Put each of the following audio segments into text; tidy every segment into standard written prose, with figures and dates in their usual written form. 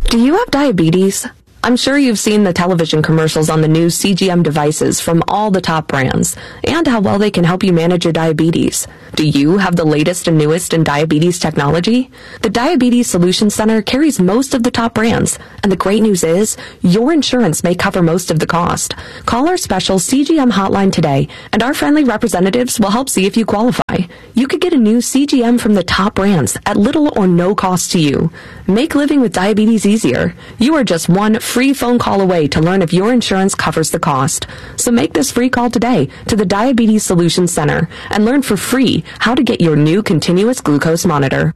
Do you have diabetes? I'm sure you've seen the television commercials on the new CGM devices from all the top brands and how well they can help you manage your diabetes. Do you have the latest and newest in diabetes technology? The Diabetes Solutions Center carries most of the top brands, and the great news is your insurance may cover most of the cost. Call our special CGM hotline today, and our friendly representatives will help see if you qualify. You could get a new CGM from the top brands at little or no cost to you. Make living with diabetes easier. You are just one free phone call away to learn if your insurance covers the cost. So make this free call today to the Diabetes Solutions Center and learn for free how to get your new continuous glucose monitor.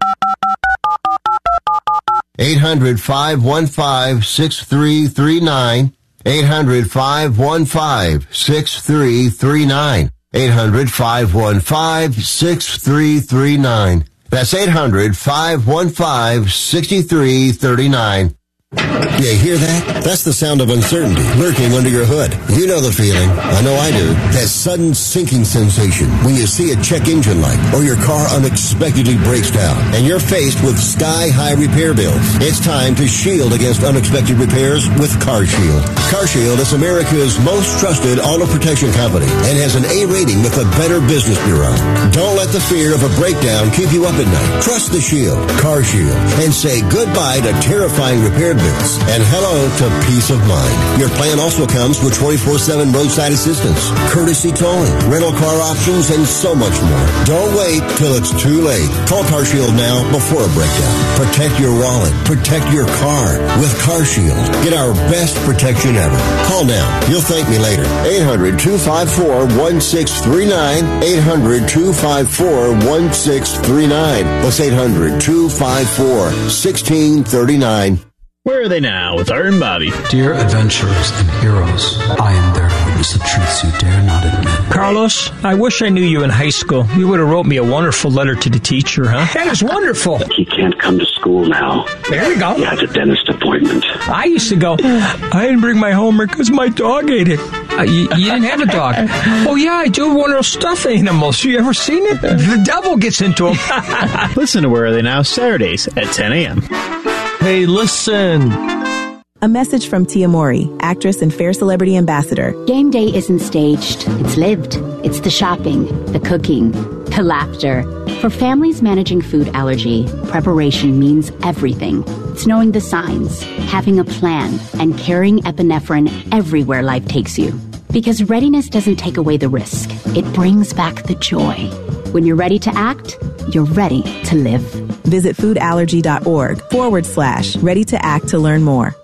800-515-6339. 800-515-6339. 800-515-6339. That's 800-515-6339. You hear that? That's the sound of uncertainty lurking under your hood. You know the feeling. I know I do. That sudden sinking sensation when you see a check engine light or your car unexpectedly breaks down and you're faced with sky-high repair bills. It's time to shield against unexpected repairs with CarShield. CarShield is America's most trusted auto protection company and has an A rating with the Better Business Bureau. Don't let the fear of a breakdown keep you up at night. Trust the Shield, CarShield, and say goodbye to terrifying repair bills and hello to peace of mind. Your plan also comes with 24/7 roadside assistance, courtesy towing, rental car options, and so much more. Don't wait till it's too late. Call CarShield now before a breakdown. Protect your wallet. Protect your car with CarShield. Get our best protection ever. Call now. You'll thank me later. 800-254-1639. 800-254-1639. That's 800-254-1639. Where are they now with Art and Bobby? Dear adventurers and heroes, I am there to witness the truths you dare not admit. Carlos, I wish I knew you in high school. You would have wrote me a wonderful letter to the teacher, huh? That is wonderful. He can't come to school now. There we go. He has a dentist appointment. I used to go, I didn't bring my homework because my dog ate it. You didn't have a dog? Oh, yeah, I do have one of those stuffed animals. You ever seen it? The devil gets into them. Listen to Where Are They Now, Saturdays at 10 a.m. Hey, listen. A message from Tia Mori, actress and Fair Celebrity Ambassador. Game day isn't staged. It's lived. It's the shopping, the cooking, the laughter. For families managing food allergy, preparation means everything. It's knowing the signs, having a plan, and carrying epinephrine everywhere life takes you. Because readiness doesn't take away the risk. It brings back the joy. When you're ready to act, you're ready to live. Visit foodallergy.org/ready to act to learn more.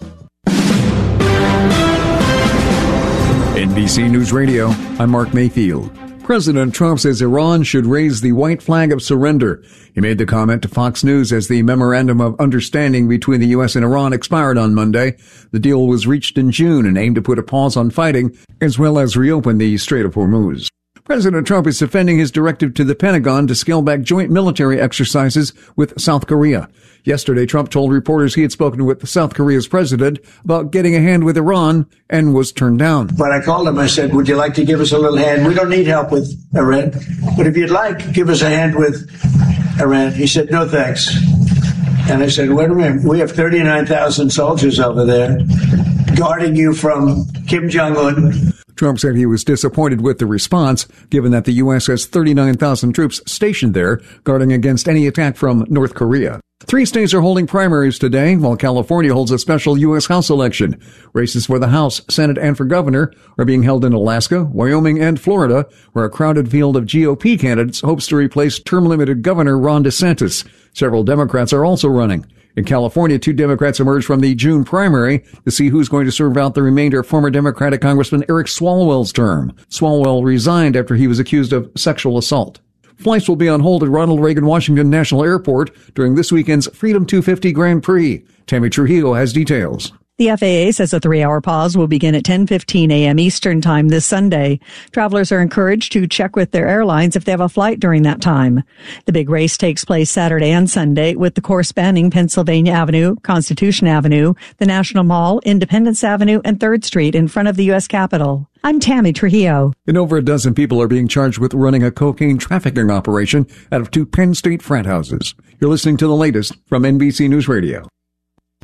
NBC News Radio, I'm Mark Mayfield. President Trump says Iran should raise the white flag of surrender. He made the comment to Fox News as the memorandum of understanding between the U.S. and Iran expired on Monday. The deal was reached in June and aimed to put a pause on fighting, as well as reopen the Strait of Hormuz. President Trump is defending his directive to the Pentagon to scale back joint military exercises with South Korea. Yesterday, Trump told reporters he had spoken with South Korea's president about getting a hand with Iran and was turned down. But I called him, I said, would you like to give us a little hand? We don't need help with Iran, but if you'd like, give us a hand with Iran. He said, no, thanks. And I said, wait a minute, we have 39,000 soldiers over there guarding you from Kim Jong-un. Trump said he was disappointed with the response, given that the U.S. has 39,000 troops stationed there, guarding against any attack from North Korea. 3 states are holding primaries today, while California holds a special U.S. House election. Races for the House, Senate, and for governor are being held in Alaska, Wyoming, and Florida, where a crowded field of GOP candidates hopes to replace term-limited Governor Ron DeSantis. Several Democrats are also running. In California, 2 Democrats emerged from the June primary to see who's going to serve out the remainder of former Democratic Congressman Eric Swalwell's term. Swalwell resigned after he was accused of sexual assault. Flights will be on hold at Ronald Reagan Washington National Airport during this weekend's Freedom 250 Grand Prix. Tammy Trujillo has details. The FAA says a 3-hour pause will begin at 10:15 a.m. Eastern Time this Sunday. Travelers are encouraged to check with their airlines if they have a flight during that time. The big race takes place Saturday and Sunday with the course spanning Pennsylvania Avenue, Constitution Avenue, the National Mall, Independence Avenue, and 3rd Street in front of the U.S. Capitol. I'm Tammy Trujillo. And over a dozen people are being charged with running a cocaine trafficking operation out of 2 Penn State frat houses. You're listening to the latest from NBC News Radio.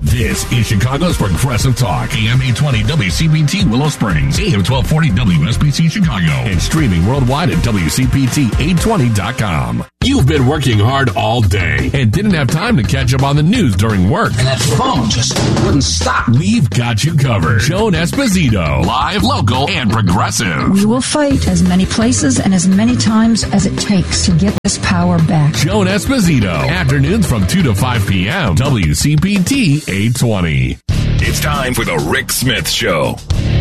This is Chicago's Progressive Talk, AM 820 WCPT Willow Springs, AM 1240 WSBC Chicago, and streaming worldwide at WCPT820.com. You've been working hard all day and didn't have time to catch up on the news during work. And that phone just wouldn't stop. We've got you covered. Joan Esposito, live, local, and progressive. We will fight as many places and as many times as it takes to get this power back. Joan Esposito, afternoons from 2 to 5 p.m. WCPT 820. It's time for the Rick Smith Show.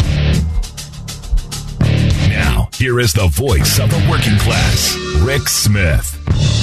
Now, here is the voice of the working class, Rick Smith.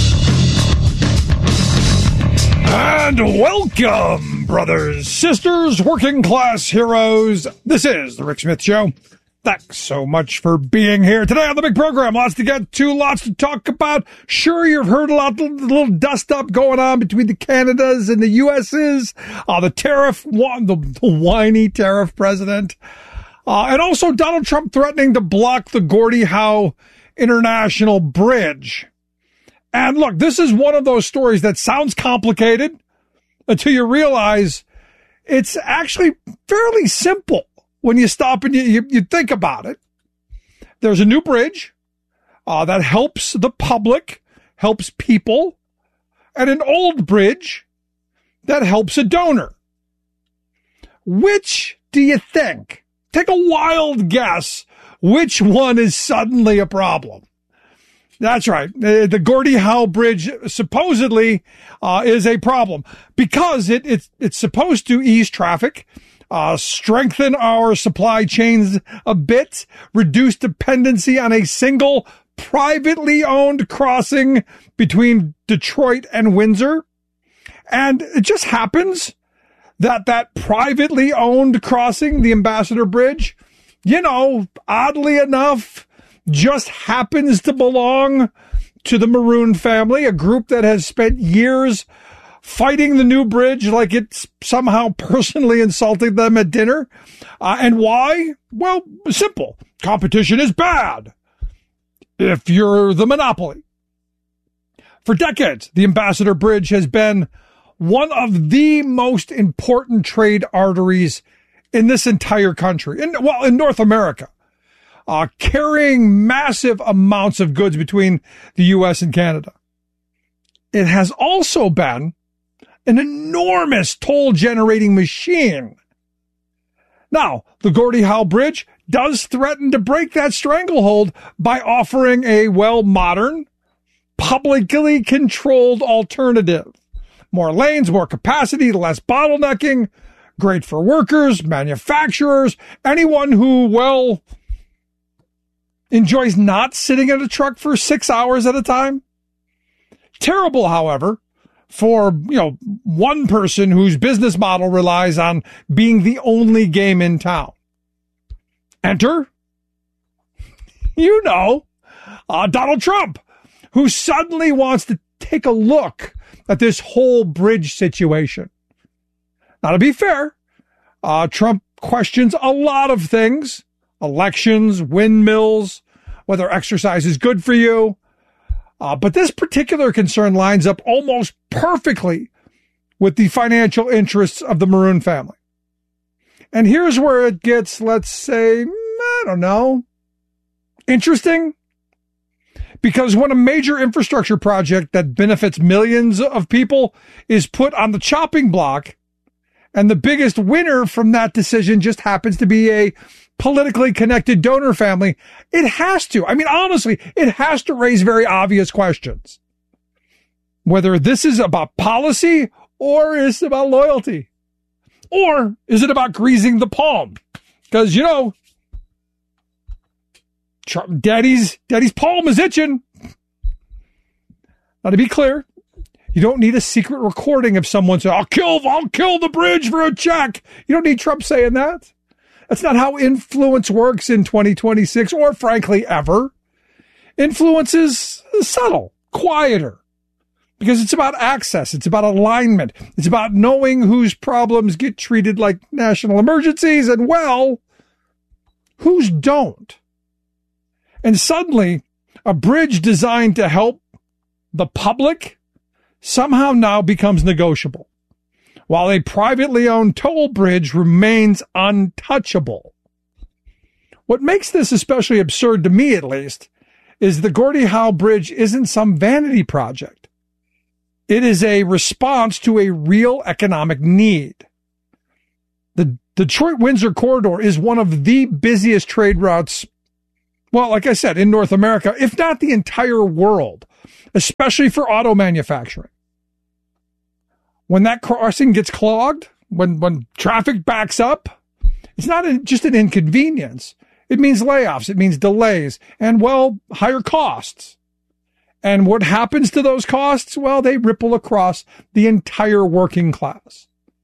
And welcome, brothers, sisters, working class heroes. This is the Rick Smith Show. Thanks so much for being here today on the big program. Lots to get to, lots to talk about. Sure, you've heard a little dust up going on between the Canadas and the US's, the tariff, the whiny tariff president, and also Donald Trump threatening to block the Gordie Howe International Bridge. And look, this is one of those stories that sounds complicated until you realize it's actually fairly simple. When you stop and you think about it, there's a new bridge that helps the public, helps people, and an old bridge that helps a donor. Which do you think? Take a wild guess. Which one is suddenly a problem? That's right. The Gordie Howe Bridge supposedly is a problem because it's supposed to ease traffic, strengthen our supply chains a bit, reduce dependency on a single privately owned crossing between Detroit and Windsor. And it just happens that privately owned crossing, the Ambassador Bridge, oddly enough, just happens to belong to the Maroon family, a group that has spent years fighting the new bridge like it's somehow personally insulting them at dinner. And why? Well, simple. Competition is bad if you're the monopoly. For decades, the Ambassador Bridge has been one of the most important trade arteries in this entire country, in North America, carrying massive amounts of goods between the U.S. and Canada. It has also been an enormous toll-generating machine. Now, the Gordie Howe Bridge does threaten to break that stranglehold by offering a modern, publicly controlled alternative. More lanes, more capacity, less bottlenecking, great for workers, manufacturers, anyone who, enjoys not sitting in a truck for 6 hours at a time. Terrible, however, for, one person whose business model relies on being the only game in town. Enter, Donald Trump, who suddenly wants to take a look at this whole bridge situation. Now, to be fair, Trump questions a lot of things, elections, windmills, whether exercise is good for you. But this particular concern lines up almost perfectly with the financial interests of the Maroon family. And here's where it gets, let's say, interesting. Because when a major infrastructure project that benefits millions of people is put on the chopping block, and the biggest winner from that decision just happens to be a politically connected donor family, it has to. Honestly, it has to raise very obvious questions. Whether this is about policy or is it about loyalty? Or is it about greasing the palm? Because, Daddy's palm is itching. Now, to be clear, you don't need a secret recording of someone saying, I'll kill the bridge for a check. You don't need Trump saying that. That's not how influence works in 2026 or, frankly, ever. Influence is subtle, quieter, because it's about access. It's about alignment. It's about knowing whose problems get treated like national emergencies and, whose don't. And suddenly, a bridge designed to help the public somehow now becomes negotiable. while a privately owned toll bridge remains untouchable. What makes this especially absurd, to me at least, is the Gordie Howe Bridge isn't some vanity project. It is a response to a real economic need. The Detroit-Windsor corridor is one of the busiest trade routes, well, like I said, in North America, if not the entire world, especially for auto manufacturing. When that crossing gets clogged, when traffic backs up, it's not just an inconvenience. It means layoffs. It means delays and, well, higher costs. And what happens to those costs? Well, they ripple across the entire working class.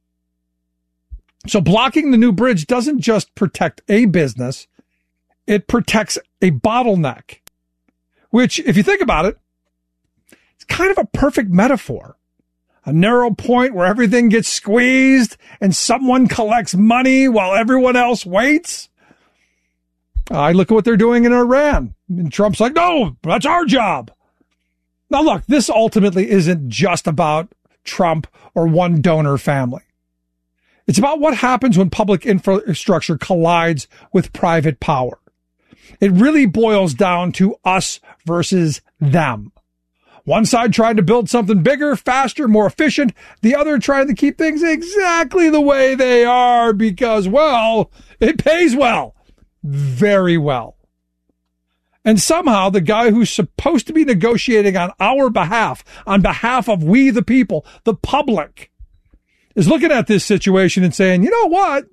So blocking the new bridge doesn't just protect a business. It protects a bottleneck, which, if you think about it, it's kind of a perfect metaphor. A narrow point where everything gets squeezed and someone collects money while everyone else waits. I look at what they're doing in Iran. And Trump's like, no, that's our job. Now, look, this ultimately isn't just about Trump or one donor family. It's about what happens when public infrastructure collides with private power. It really boils down to us versus them. One side trying to build something bigger, faster, more efficient. The other trying to keep things exactly the way they are because, well, it pays well. Very well. And somehow the guy who's supposed to be negotiating on our behalf, on behalf of we the people, the public, is looking at this situation and saying, you know what?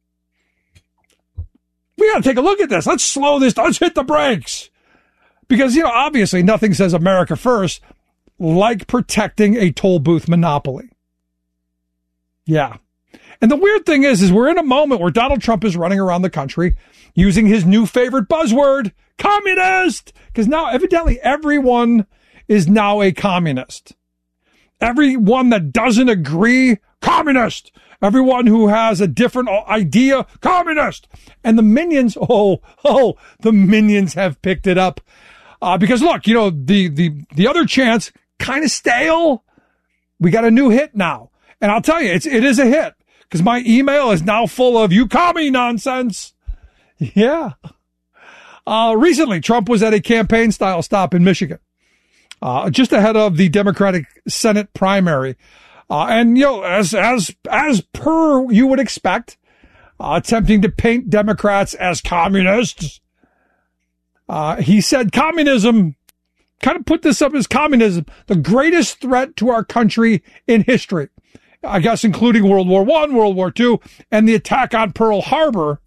We got to take a look at this. Let's slow this. Let's hit the brakes. Because, obviously nothing says America first like protecting a toll booth monopoly. Yeah. And the weird thing is we're in a moment where Donald Trump is running around the country using his new favorite buzzword, communist, because now evidently everyone is now a communist. Everyone that doesn't agree, communist. Everyone who has a different idea, communist. And the minions, the minions have picked it up. Because look, the other chants kind of stale. We got a new hit now. And I'll tell you, it is a hit because my email is now full of you commie nonsense. Yeah. Recently, Trump was at a campaign style stop in Michigan, just ahead of the Democratic Senate primary. And, as per you would expect, attempting to paint Democrats as communists. He said communism, kind of put this up as communism, the greatest threat to our country in history. I guess including World War I, World War II, and the attack on Pearl Harbor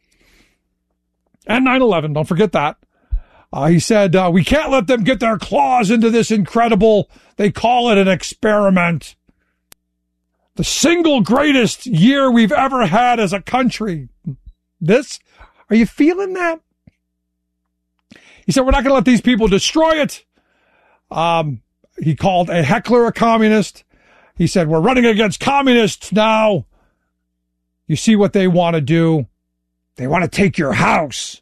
and 9/11. Don't forget that. He said, we can't let them get their claws into this incredible, they call it an experiment. The single greatest year we've ever had as a country. Are you feeling that? He said, we're not going to let these people destroy it. He called a heckler a communist. He said, we're running against communists now. You see what they want to do? They want to take your house.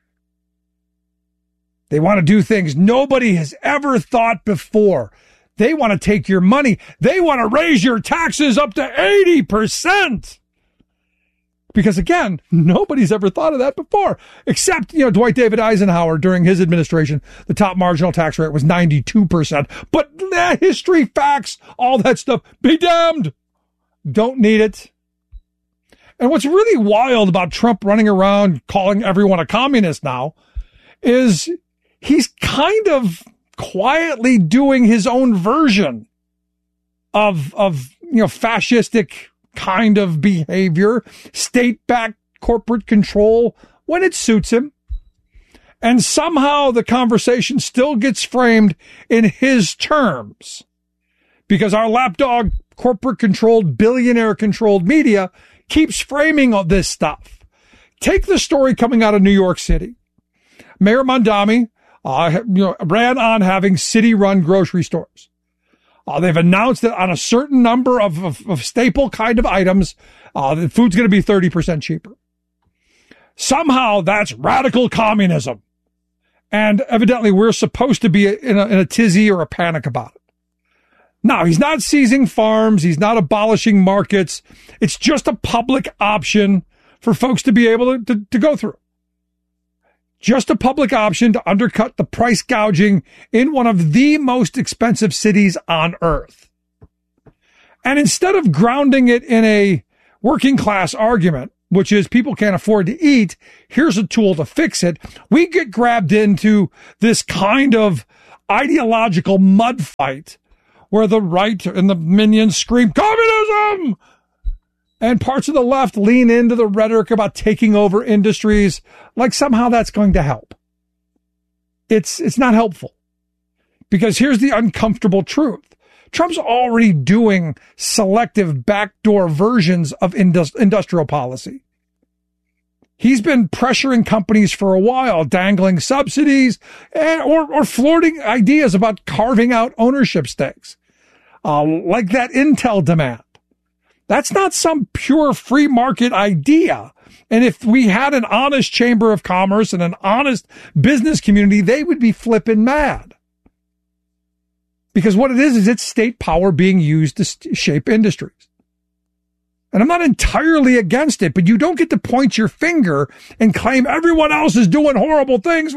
They want to do things nobody has ever thought before. They want to take your money. They want to raise your taxes up to 80%. Because again, nobody's ever thought of that before, except, Dwight David Eisenhower during his administration, the top marginal tax rate was 92%. But history, facts, all that stuff, be damned. Don't need it. And what's really wild about Trump running around calling everyone a communist now is he's kind of quietly doing his own version of fascistic kind of behavior, state-backed corporate control when it suits him. And somehow the conversation still gets framed in his terms because our lapdog corporate-controlled, billionaire-controlled media keeps framing all this stuff. Take the story coming out of New York City. Mayor Mondami ran on having city-run grocery stores. They've announced that on a certain number of staple kind of items, the food's going to be 30% cheaper. Somehow that's radical communism. And evidently we're supposed to be in a tizzy or a panic about it. Now, he's not seizing farms. He's not abolishing markets. It's just a public option for folks to be able to go through. Just a public option to undercut the price gouging in one of the most expensive cities on earth. And instead of grounding it in a working class argument, which is people can't afford to eat, here's a tool to fix it, we get grabbed into this kind of ideological mud fight where the right and the minions scream, communism! And parts of the left lean into the rhetoric about taking over industries like somehow that's going to help. It's not helpful. Because here's the uncomfortable truth. Trump's already doing selective backdoor versions of industrial policy. He's been pressuring companies for a while, dangling subsidies or flirting ideas about carving out ownership stakes, like that Intel demand. That's not some pure free market idea. And if we had an honest chamber of commerce and an honest business community, they would be flipping mad. Because what it is it's state power being used to shape industries. And I'm not entirely against it, but you don't get to point your finger and claim everyone else is doing horrible things.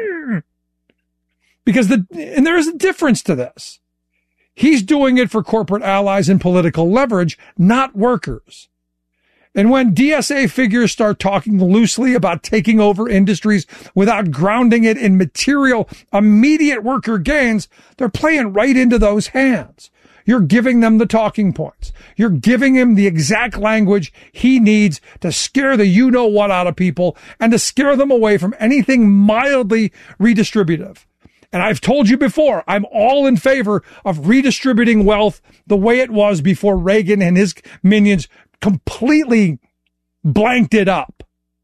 Because there is a difference to this. He's doing it for corporate allies and political leverage, not workers. And when DSA figures start talking loosely about taking over industries without grounding it in material, immediate worker gains, they're playing right into those hands. You're giving them the talking points. You're giving him the exact language he needs to scare the you-know-what out of people and to scare them away from anything mildly redistributive. And I've told you before, I'm all in favor of redistributing wealth the way it was before Reagan and his minions completely blanked it up.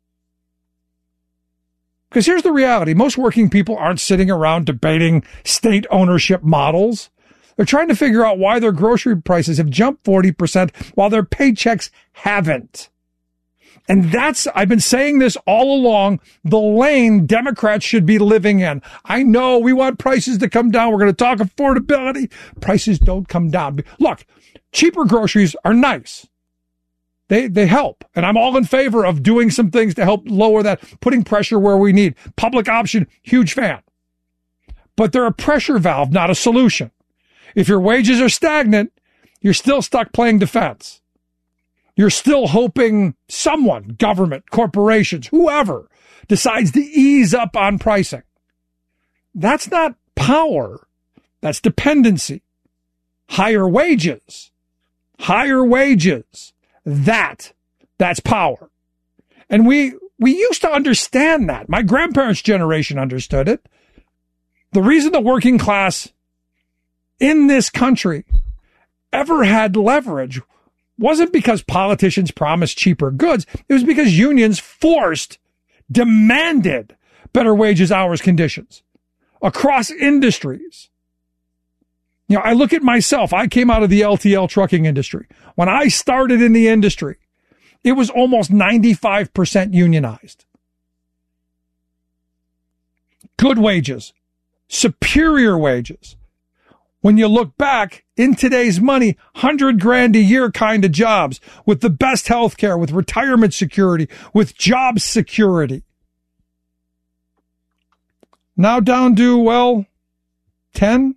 Because here's the reality. Most working people aren't sitting around debating state ownership models. They're trying to figure out why their grocery prices have jumped 40% while their paychecks haven't. And I've been saying this all along, the lane Democrats should be living in. I know we want prices to come down. We're going to talk affordability. Prices don't come down. Look, cheaper groceries are nice. They help. And I'm all in favor of doing some things to help lower that, putting pressure where we need. Public option, huge fan. But they're a pressure valve, not a solution. If your wages are stagnant, you're still stuck playing defense. You're still hoping someone, government, corporations, whoever, decides to ease up on pricing. That's not power. That's dependency. Higher wages. That's power. And we used to understand that. My grandparents' generation understood it. The reason the working class in this country ever had leverage wasn't because politicians promised cheaper goods. It was because unions demanded better wages, hours, conditions across industries. You know, I look at myself. I came out of the LTL trucking industry. When I started in the industry, it was almost 95% unionized. Good wages, superior wages. When you look back in today's money, $100,000 a year kind of jobs with the best health care, with retirement security, with job security. Now down to, 10%?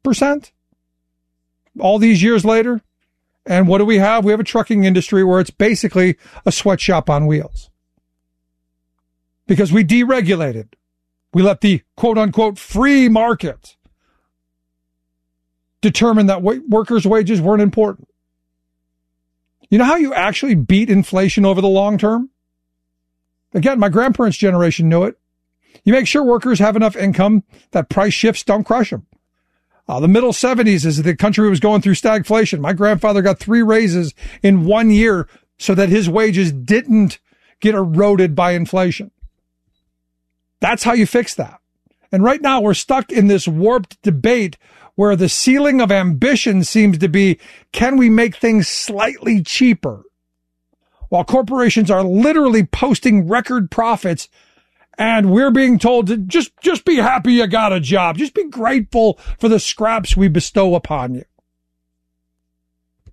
All these years later. And what do we have? We have a trucking industry where it's basically a sweatshop on wheels. Because we deregulated. We let the quote unquote free market determine that workers' wages weren't important. You know how you actually beat inflation over the long term? Again, my grandparents' generation knew it. You make sure workers have enough income that price shifts don't crush them. The middle 70s, as the country was going through stagflation, my grandfather got 3 raises in 1 year so that his wages didn't get eroded by inflation. That's how you fix that. And right now we're stuck in this warped debate where the ceiling of ambition seems to be, can we make things slightly cheaper? While corporations are literally posting record profits and we're being told to just be happy you got a job. Just be grateful for the scraps we bestow upon you.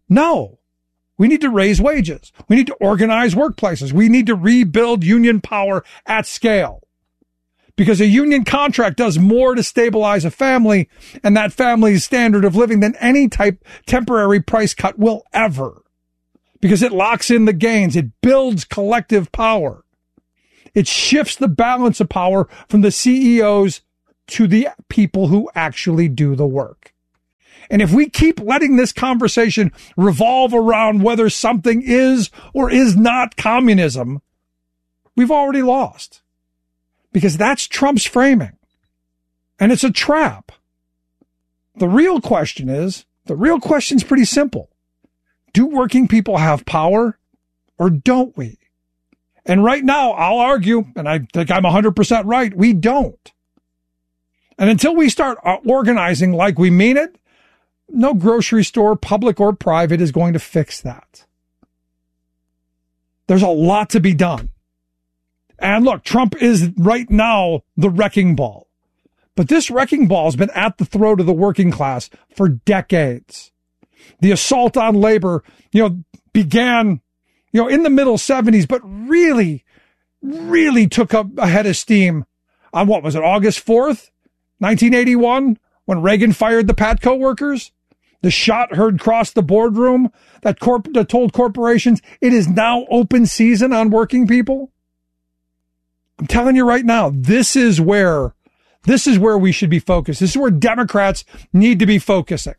No. We need to raise wages. We need to organize workplaces. We need to rebuild union power at scale. Because a union contract does more to stabilize a family and that family's standard of living than any type temporary price cut will ever. Because it locks in the gains. It builds collective power. It shifts the balance of power from the CEOs to the people who actually do the work. And if we keep letting this conversation revolve around whether something is or is not communism, we've already lost. Because that's Trump's framing. And it's a trap. The real question's pretty simple. Do working people have power or don't we? And right now, I'll argue, and I think I'm 100% right, we don't. And until we start organizing like we mean it, no grocery store, public or private, is going to fix that. There's a lot to be done. And look, Trump is right now the wrecking ball. But this wrecking ball has been at the throat of the working class for decades. The assault on labor, began, in the middle 70s, but really took up a head of steam on what was it, August 4th, 1981, when Reagan fired the Patco workers? The shot heard cross the boardroom that told corporations it is now open season on working people. I'm telling you right now, this is where we should be focused. This is where Democrats need to be focusing.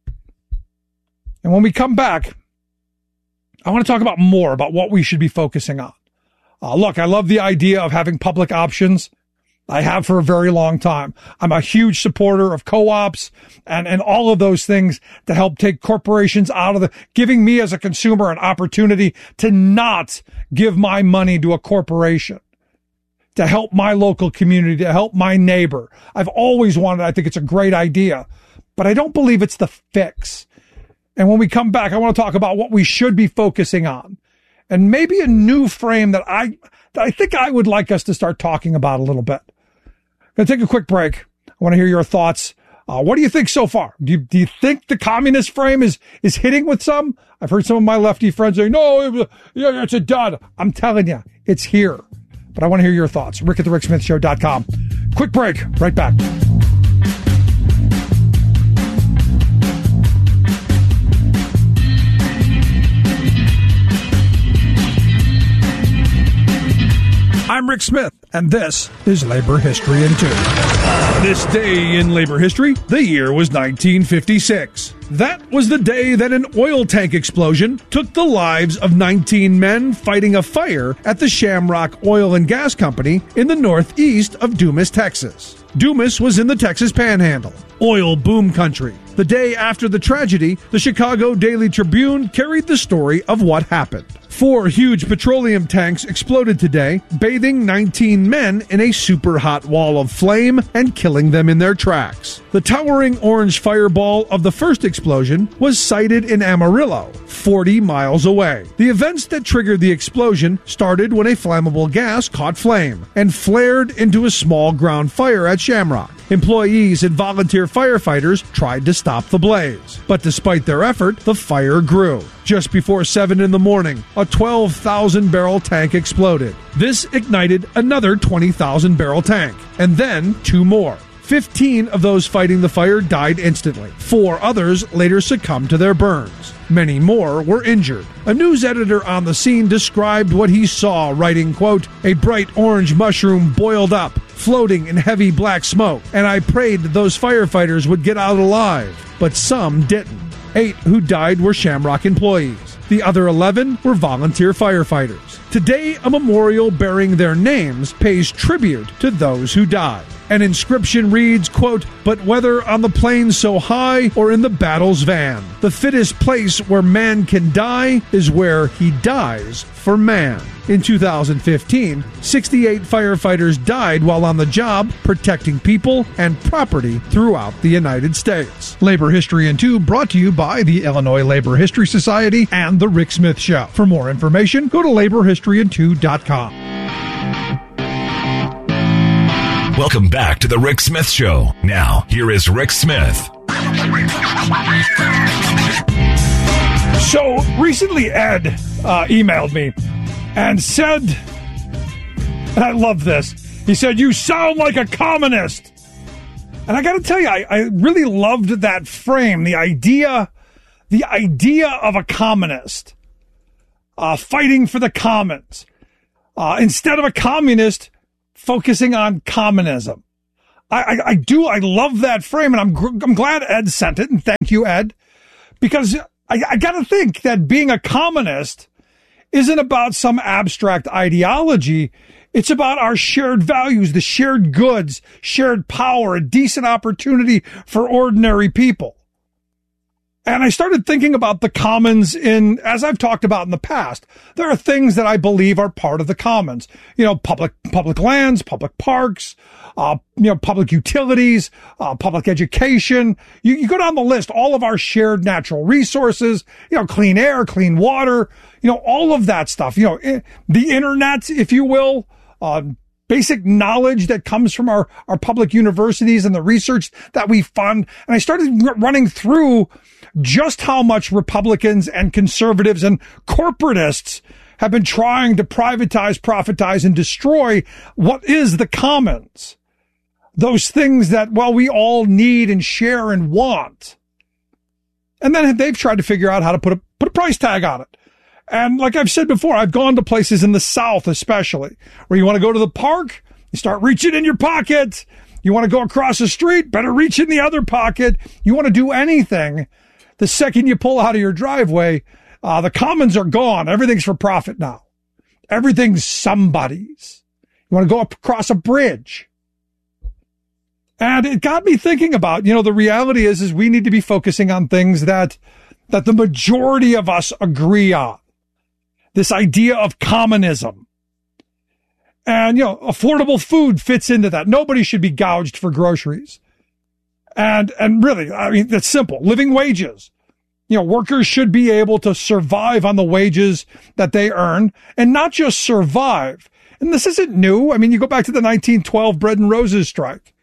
And when we come back, I want to talk about more about what we should be focusing on. Look, I love the idea of having public options. I have for a very long time. I'm a huge supporter of co-ops and all of those things to help take corporations out of giving me as a consumer an opportunity to not give my money to a corporation, to help my local community, to help my neighbor. I've always wanted, I think it's a great idea, but I don't believe it's the fix. And when we come back, I want to talk about what we should be focusing on and maybe a new frame that I think I would like us to start talking about a little bit. I'm going to take a quick break. I want to hear your thoughts. What do you think so far? Do you think the communist frame is hitting with some? I've heard some of my lefty friends say, no, it's a dud. I'm telling you, it's here. But I want to hear your thoughts. Rick at thericksmithshow.com. Quick break. Right back. I'm Rick Smith, and this is Labor History in 2. This day in labor history, the year was 1956. That was the day that an oil tank explosion took the lives of 19 men fighting a fire at the Shamrock Oil and Gas Company in the northeast of Dumas, Texas. Dumas was in the Texas Panhandle, oil boom country. The day after the tragedy, the Chicago Daily Tribune carried the story of what happened. 4 huge petroleum tanks exploded today, bathing 19 men in a super hot wall of flame and killing them in their tracks. The towering orange fireball of the first explosion was sighted in Amarillo, 40 miles away. The events that triggered the explosion started when a flammable gas caught flame and flared into a small ground fire at Shamrock. Employees and volunteer firefighters tried to stop the blaze, but despite their effort, the fire grew. Just before 7 in the morning, a 12,000-barrel tank exploded. This ignited another 20,000-barrel tank, and then 2 more. 15 of those fighting the fire died instantly. 4 others later succumbed to their burns. Many more were injured. A news editor on the scene described what he saw, writing, quote, "A bright orange mushroom boiled up, floating in heavy black smoke, and I prayed those firefighters would get out alive, but some didn't." 8 who died were Shamrock employees. The other 11 were volunteer firefighters. Today, a memorial bearing their names pays tribute to those who died. An inscription reads, quote, "But whether on the plains so high or in the battle's van, the fittest place where man can die is where he dies for man." In 2015, 68 firefighters died while on the job protecting people and property throughout the United States. Labor History in 2 brought to you by the Illinois Labor History Society and The Rick Smith Show. For more information, go to laborhistoryin2.com. Welcome back to The Rick Smith Show. Now, here is Rick Smith. So recently Ed emailed me and said, and I love this, he said, "You sound like a communist." And I got to tell you, I really loved that frame, the idea of a communist fighting for the commons instead of a communist focusing on communism. I love that frame, and I'm glad Ed sent it, and thank you, Ed, because I got to think that being a communist isn't about some abstract ideology. It's about our shared values, the shared goods, shared power, a decent opportunity for ordinary people. And I started thinking about the commons as I've talked about in the past, there are things that I believe are part of the commons. You know, public lands, public parks, public utilities, public education. You go down the list, all of our shared natural resources, clean air, clean water, all of that stuff, the internet, if you will, basic knowledge that comes from our public universities and the research that we fund. And I started running through just how much Republicans and conservatives and corporatists have been trying to privatize, profitize, and destroy what is the commons. Those things that, we all need and share and want. And then they've tried to figure out how to put a price tag on it. And like I've said before, I've gone to places in the South especially, where you want to go to the park, you start reaching in your pocket. You want to go across the street, better reach in the other pocket. You want to do anything. The second you pull out of your driveway, the commons are gone. Everything's for profit now. Everything's somebody's. You want to go up across a bridge. And it got me thinking about, the reality is we need to be focusing on things that the majority of us agree on. This idea of communism. And, affordable food fits into that. Nobody should be gouged for groceries. And really, that's simple. Living wages. Workers should be able to survive on the wages that they earn, and not just survive. And this isn't new. You go back to the 1912 Bread and Roses strike.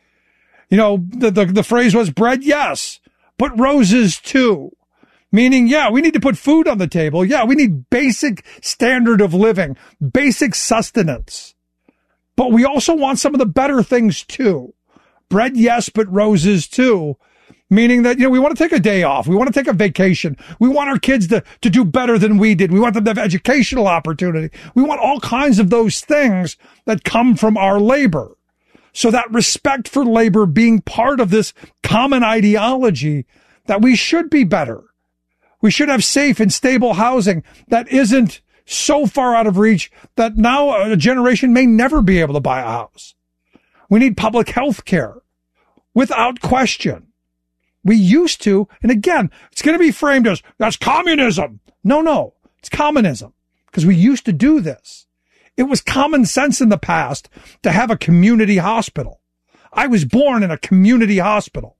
The phrase was bread, yes, but roses too. Meaning, we need to put food on the table. Yeah, we need basic standard of living, basic sustenance. But we also want some of the better things too. Bread, yes, but roses too. Meaning that, we want to take a day off. We want to take a vacation. We want our kids to do better than we did. We want them to have educational opportunity. We want all kinds of those things that come from our labor. So that respect for labor being part of this common ideology that we should be better. We should have safe and stable housing that isn't so far out of reach that now a generation may never be able to buy a house. We need public health care without question. We used to, and again, it's going to be framed as, that's communism. No, it's communism because we used to do this. It was common sense in the past to have a community hospital. I was born in a community hospital.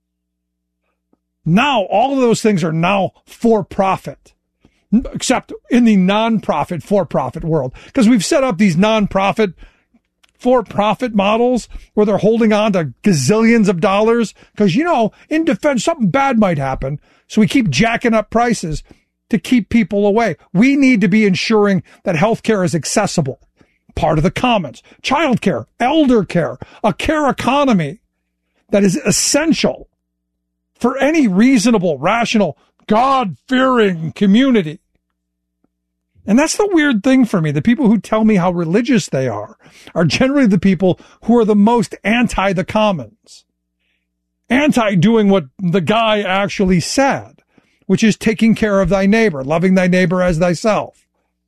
Now, all of those things are now for profit, except in the non-profit, for-profit world, because we've set up these non-profit, for-profit models where they're holding on to gazillions of dollars because, in defense, something bad might happen. So we keep jacking up prices to keep people away. We need to be ensuring that healthcare is accessible. Part of the commons, childcare, elder care, a care economy that is essential for any reasonable, rational, God-fearing community. And that's the weird thing for me. The people who tell me how religious they are generally the people who are the most anti the commons. Anti doing what the guy actually said, which is taking care of thy neighbor, loving thy neighbor as thyself.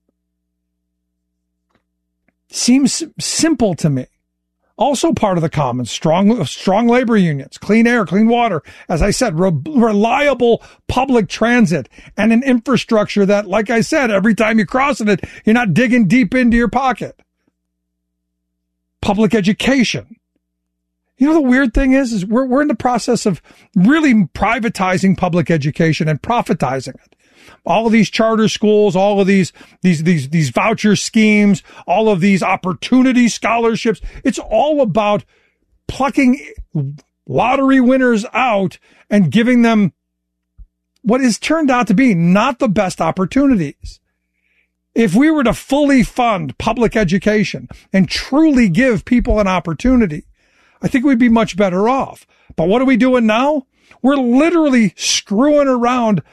Seems simple to me. Also part of the commons, strong labor unions, clean air, clean water. As I said, reliable public transit and an infrastructure that, like I said, every time you're crossing it, you're not digging deep into your pocket. Public education. The weird thing is we're in the process of really privatizing public education and profitizing it. All of these charter schools, all of these voucher schemes, all of these opportunity scholarships. It's all about plucking lottery winners out and giving them what has turned out to be not the best opportunities. If we were to fully fund public education and truly give people an opportunity, I think we'd be much better off. But what are we doing now? We're literally screwing around.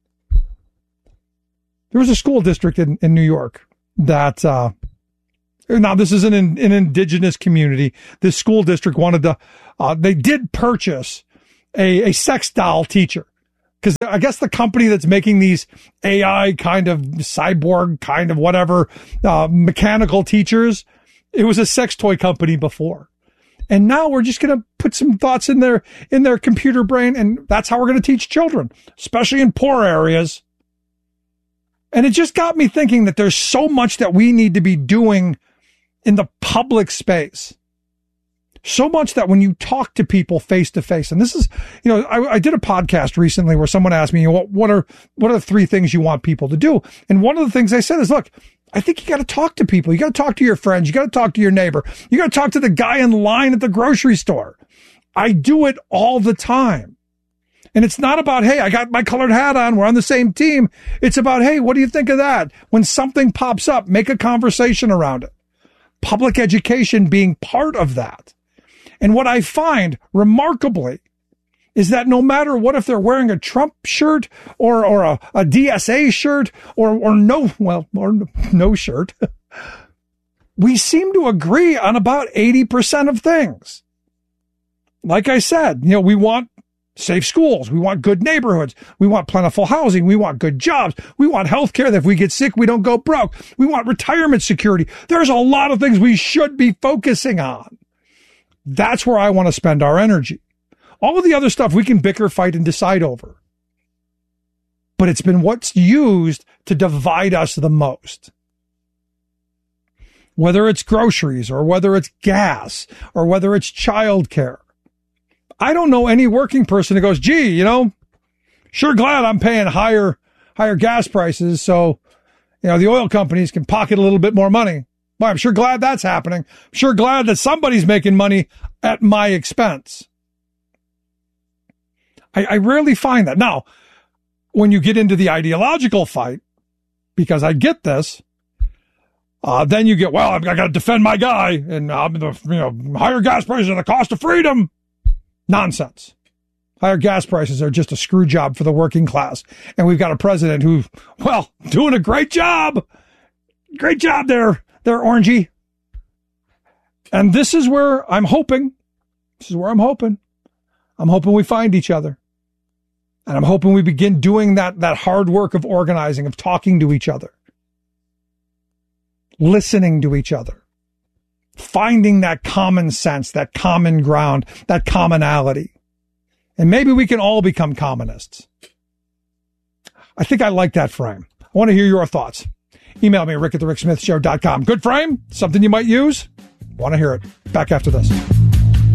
There was a school district in New York that, now this is an indigenous community. This school district wanted to, they did purchase a sex doll teacher. Because I guess the company that's making these AI kind of cyborg kind of whatever, mechanical teachers, it was a sex toy company before. And now we're just going to put some thoughts in their computer brain. And that's how we're going to teach children, especially in poor areas. And it just got me thinking that there's so much that we need to be doing in the public space. So much that when you talk to people face to face, and this is, I did a podcast recently where someone asked me, what are the 3 things you want people to do? And one of the things I said is, look, I think you got to talk to people. You got to talk to your friends. You got to talk to your neighbor. You got to talk to the guy in line at the grocery store. I do it all the time. And it's not about, hey, I got my colored hat on. We're on the same team. It's about, hey, what do you think of that? When something pops up, make a conversation around it. Public education being part of that. And what I find remarkably is that no matter what, if they're wearing a Trump shirt or a DSA shirt or no shirt, we seem to agree on about 80% of things. Like I said, we want safe schools. We want good neighborhoods. We want plentiful housing. We want good jobs. We want health care that if we get sick, we don't go broke. We want retirement security. There's a lot of things we should be focusing on. That's where I want to spend our energy. All of the other stuff we can bicker, fight, and decide over. But it's been what's used to divide us the most. Whether it's groceries or whether it's gas or whether it's childcare. I don't know any working person who goes, gee, sure glad I'm paying higher gas prices so, the oil companies can pocket a little bit more money. Well, I'm sure glad that's happening. I'm sure glad that somebody's making money at my expense. I rarely find that. Now, when you get into the ideological fight, because I get this, then you get, well, I got to defend my guy and higher gas prices are the cost of freedom. Nonsense. Higher gas prices are just a screw job for the working class. And we've got a president who, doing a great job. Great job there, Orangey. And this is where I'm hoping. I'm hoping we find each other. And I'm hoping we begin doing that hard work of organizing, of talking to each other. Listening to each other. Finding that common sense, that common ground, that commonality. And maybe we can all become communists. I think I like that frame. I want to hear your thoughts. Email me, rick@thericksmithshow.com. Good frame? Something you might use? Want to hear it. Back after this.